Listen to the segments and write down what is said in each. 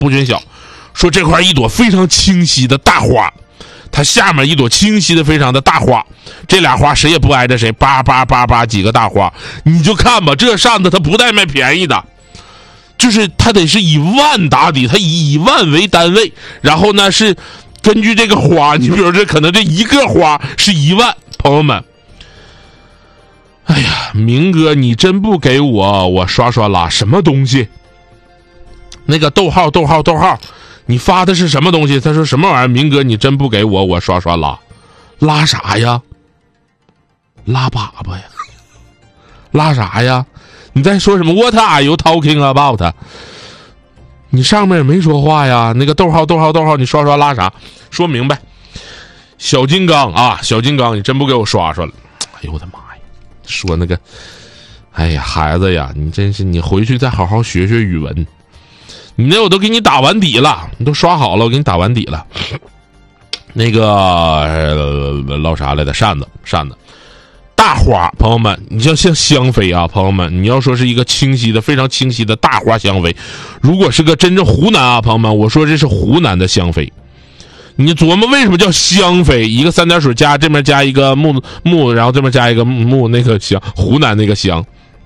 不军小说这块一朵非常清晰的大花，它下面一朵清晰的非常的大花，这俩花谁也不挨着谁，叭叭叭叭几个大花，你就看吧，这扇子它不带卖便宜的，就是它得是以万打底，它以万为单位，然后呢是根据这个花，你比如这可能这一个花是1万，朋友们，哎呀，明哥你真不给我刷刷拉什么东西？那个逗号，你发的是什么东西？他说什么玩意儿？明哥你真不给我刷刷拉，拉啥呀？拉粑粑呀？拉啥呀？你在说什么 ？What are you talking about？ 你上面也没说话呀。那个逗号，你刷刷拉啥？说明白。小金刚啊，小金刚，你真不给我刷刷了？哎呦我的妈呀！说那个，哎呀，孩子呀，你真是，你回去再好好学学语文。你那我都给你打完底了，你都刷好了，我给你打完底了。那个捞啥来的？扇子，大花，朋友们，你像香妃啊，朋友们，你要说是一个清晰的、非常清晰的大花香妃，如果是个真正湖南啊，朋友们，我说这是湖南的香妃。你琢磨为什么叫香妃？一个3点水加这边加一个木，然后这边加一个木，那个香，湖南那个香。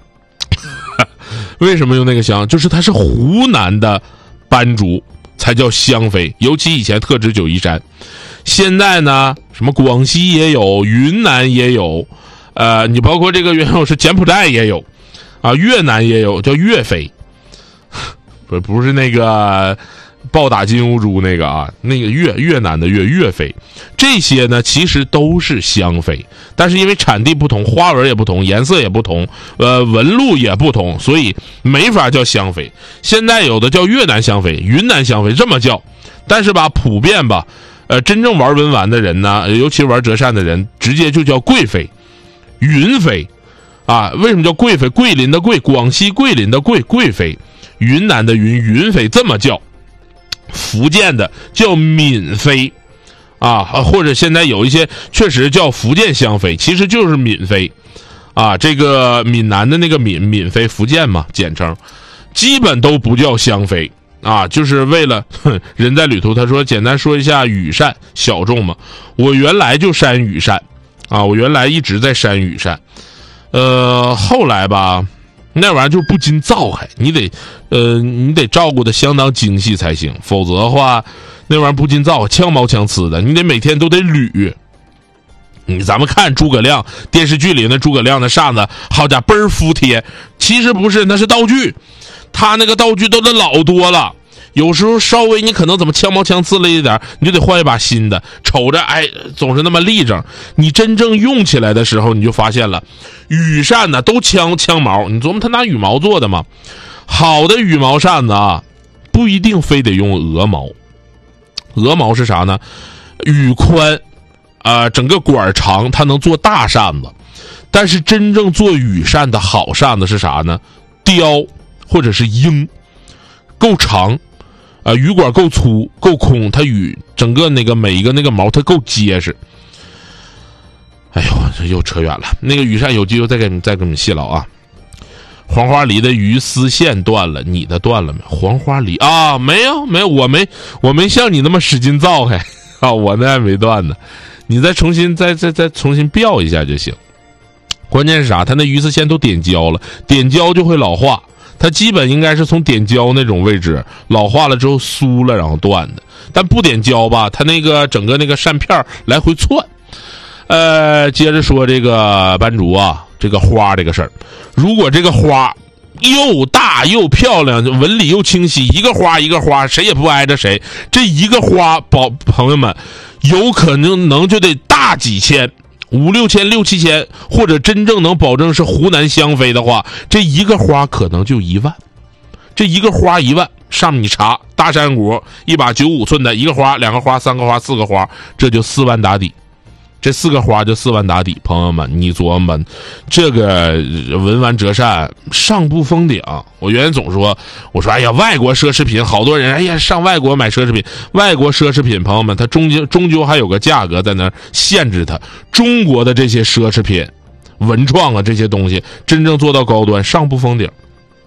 为什么用那个香？就是它是湖南的斑竹才叫香妃，尤其以前特指九嶷山，现在呢什么广西也有，云南也有，你包括这个原有是柬埔寨也有啊，越南也有，叫越妃。不是那个暴打金兀术那个啊，那个越南的越妃，这些呢其实都是香妃，但是因为产地不同，花纹也不同，颜色也不同，纹路也不同，所以没法叫香妃。现在有的叫越南香妃、云南香妃这么叫，但是吧，普遍吧，真正玩文玩的人呢，尤其玩折扇的人，直接就叫贵妃、云妃啊。为什么叫贵妃？桂林的桂，广西桂林的贵妃，云南的云妃这么叫。福建的叫闽妃啊，或者现在有一些确实叫福建香妃，其实就是闽妃啊。这个闽南的那个闽妃，福建嘛简称，基本都不叫香妃啊，就是为了人在旅途。他说简单说一下羽扇小众嘛，我原来就扇羽扇啊，我原来一直在扇羽扇，后来吧。那玩意儿就不禁造害，你得照顾的相当精细才行，否则的话，那玩意儿不禁造害，枪毛枪刺的，你得每天都得捋。咱们看诸葛亮电视剧里那诸葛亮的扇子，好家伙倍儿服帖，其实不是，那是道具，他那个道具都得老多了。有时候稍微你可能怎么枪毛枪刺了一点，你就得换一把新的，瞅着哎总是那么立正。你真正用起来的时候，你就发现了，羽扇呢都枪毛，你琢磨他拿羽毛做的吗？好的羽毛扇子啊，不一定非得用鹅毛。鹅毛是啥呢？羽宽，整个管长，它能做大扇子。但是真正做羽扇的好扇子是啥呢？雕或者是鹰，够长。羽管够粗够空，它整个那个每一个那个毛它够结实。哎呦，这又扯远了。那个羽扇有机会再给你们细聊啊。黄花梨的鱼丝线断了，你的断了没？黄花梨啊，没有，我没像你那么使劲造开啊，我那还没断呢。你再重新吊一下就行。关键是啥？它那鱼丝线都点胶了，点胶就会老化。它基本应该是从点胶那种位置老化了之后酥了然后断的，但不点胶吧，它那个整个那个扇片来回窜。接着说这个斑竹啊，这个花这个事儿，如果这个花又大又漂亮，纹理又清晰，一个花谁也不挨着谁，这一个花朋友们有可能就得大几千。5、6千、6、7千，或者真正能保证是湖南香妃的话，这一个花可能就1万。这一个花1万，上面你查大山谷一把95寸的，一个花、2个花、3个花、4个花，这就4万打底。这4个花就4万打底，朋友们，你琢磨这个文玩折扇上不封顶。我原来总说，我说哎呀，外国奢侈品，好多人哎呀上外国买奢侈品，外国奢侈品，朋友们，它终究还有个价格在那儿限制它。中国的这些奢侈品、文创啊这些东西，真正做到高端上不封顶。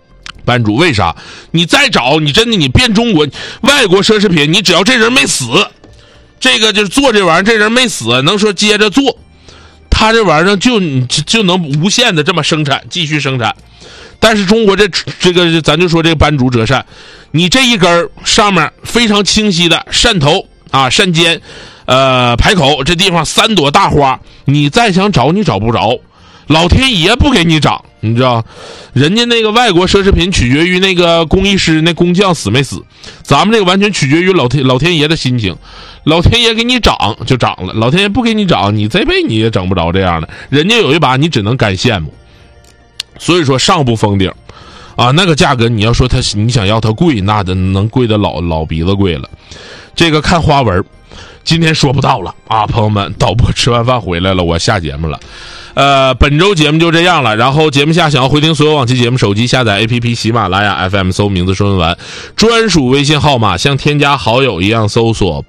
班主。为啥？你再找，你真的你变中国外国奢侈品，你只要这人没死，这个就是做这玩意儿，这人没死，能说接着做，他这玩意儿就能无限的这么生产，继续生产。但是中国这个咱就说这个斑竹折扇，你这一根上面非常清晰的扇头啊、扇尖，排口这地方3朵大花，你再想找你找不着，老天爷不给你长，你知道？人家那个外国奢侈品取决于那个工艺师那工匠死没死，咱们这个完全取决于老天爷的心情。老天爷给你长就长了，老天爷不给你长，你这辈子你也整不着这样的。人家有一把，你只能干羡慕。所以说上不封顶啊，那个价格你要说你想要它贵，那能贵的老鼻子贵了。这个看花纹今天说不到了啊，朋友们，导播吃完饭回来了，我下节目了。本周节目就这样了，然后节目下想要回听所有往期节目，手机下载 APP 喜马拉雅 FM 搜名字说文玩，专属微信号码像添加好友一样搜索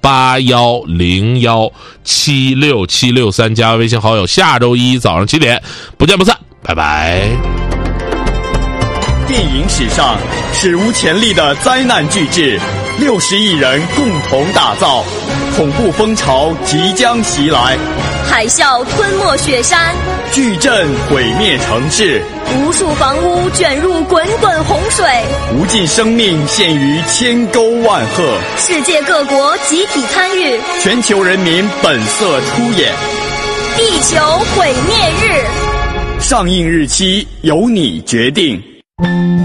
8101767663加微信好友，下周一早上7点不见不散，拜拜。 电影史上史无前例的灾难巨制，60亿人共同打造，恐怖风潮即将袭来， 海啸吞没雪山， 巨震毁灭城市， 无数房屋卷入滚滚洪水， 无尽生命陷于千沟万壑， 世界各国集体参与， 全球人民本色出演， 地球毁灭日， 上映日期由你决定。